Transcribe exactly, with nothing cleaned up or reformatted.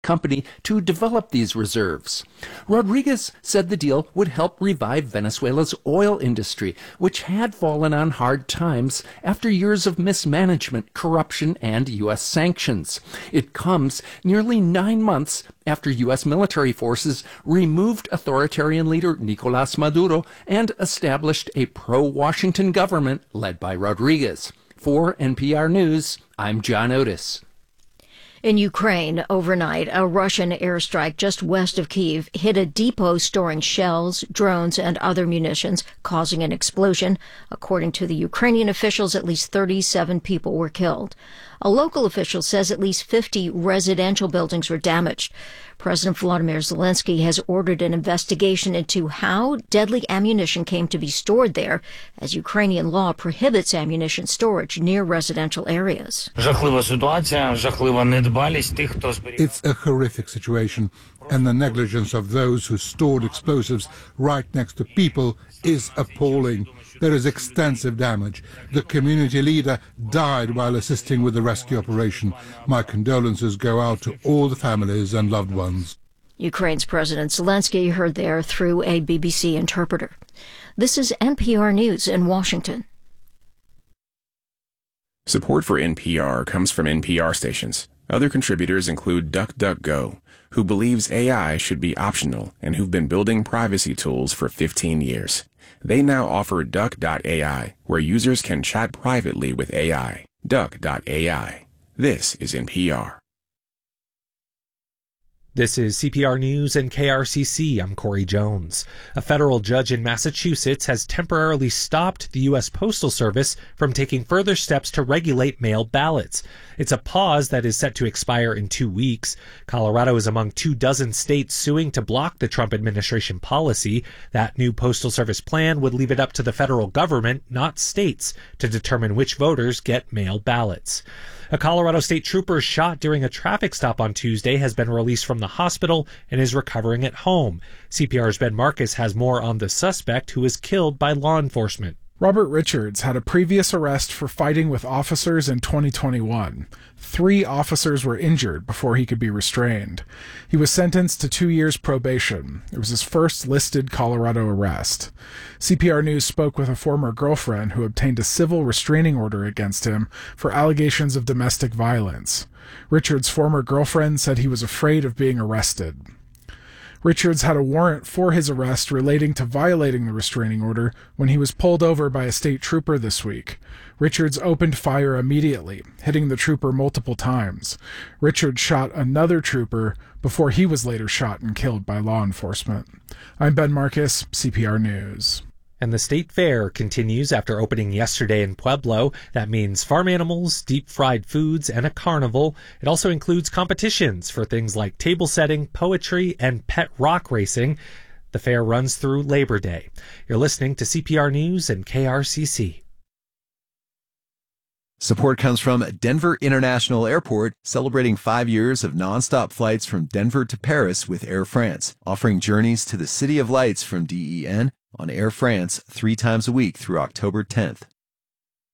company to develop these reserves. Rodriguez said the deal would help revive Venezuela's oil industry, which had fallen on hard times after years of mismanagement, corruption, and U S sanctions. It comes nearly nine months after U S military forces removed authoritarian leader Nicolás Maduro and established a pro-Washington government led by Rodriguez. For N P R News, I'm John Otis. In Ukraine, overnight, a Russian airstrike just west of Kyiv hit a depot storing shells, drones, and other munitions, causing an explosion. According to the Ukrainian officials, at least thirty-seven people were killed. A local official says at least fifty residential buildings were damaged. President Volodymyr Zelensky has ordered an investigation into how deadly ammunition came to be stored there, as Ukrainian law prohibits ammunition storage near residential areas. It's a horrific situation, and the negligence of those who stored explosives right next to people is appalling. There is extensive damage. The community leader died while assisting with the rescue operation. My condolences go out to all the families and loved ones. Ukraine's President Zelensky heard there through a B B C interpreter. This is N P R News in Washington. Support for N P R comes from N P R stations. Other contributors include DuckDuckGo, who believes A I should be optional and who've been building privacy tools for fifteen years. They now offer Duck dot A I, where users can chat privately with A I. Duck dot A I. This is N P R. This is C P R News and K R C C. I'm Corey Jones. A federal judge in Massachusetts has temporarily stopped the U S Postal Service from taking further steps to regulate mail ballots. It's a pause that is set to expire in two weeks. Colorado is among two dozen states suing to block the Trump administration policy. That new Postal Service plan would leave it up to the federal government, not states, to determine which voters get mail ballots. A Colorado state trooper shot during a traffic stop on Tuesday has been released from the hospital and is recovering at home. C P R's Ben Marcus has more on the suspect who was killed by law enforcement. Robert Richards had a previous arrest for fighting with officers in twenty twenty-one. Three officers were injured before he could be restrained. He was sentenced to two years probation. It was his first listed Colorado arrest. C P R News spoke with a former girlfriend who obtained a civil restraining order against him for allegations of domestic violence. Richards' former girlfriend said he was afraid of being arrested. Richards had a warrant for his arrest relating to violating the restraining order when he was pulled over by a state trooper this week. Richards opened fire immediately, hitting the trooper multiple times. Richards shot another trooper before he was later shot and killed by law enforcement. I'm Ben Marcus, C P R News. And the state fair continues after opening yesterday in Pueblo. That means farm animals, deep-fried foods, and a carnival. It also includes competitions for things like table setting, poetry, and pet rock racing. The fair runs through Labor Day. You're listening to C P R News and K R C C. Support comes from Denver International Airport, celebrating five years of nonstop flights from Denver to Paris with Air France, offering journeys to the City of Lights from D E N on Air France three times a week through October tenth.